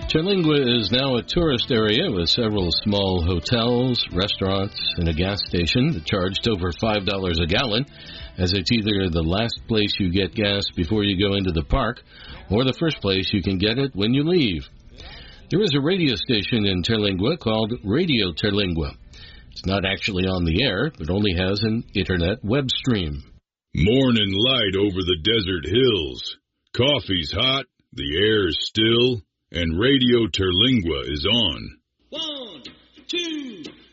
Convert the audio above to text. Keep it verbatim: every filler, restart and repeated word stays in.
Terlingua is now a tourist area with several small hotels, restaurants, and a gas station that charged over five dollars a gallon, as it's either the last place you get gas before you go into the park or the first place you can get it when you leave. There is a radio station in Terlingua called Radio Terlingua. It's not actually on the air, but only has an internet web stream. Morning light over the desert hills. Coffee's hot, the air's still, and Radio Terlingua is on. One, two,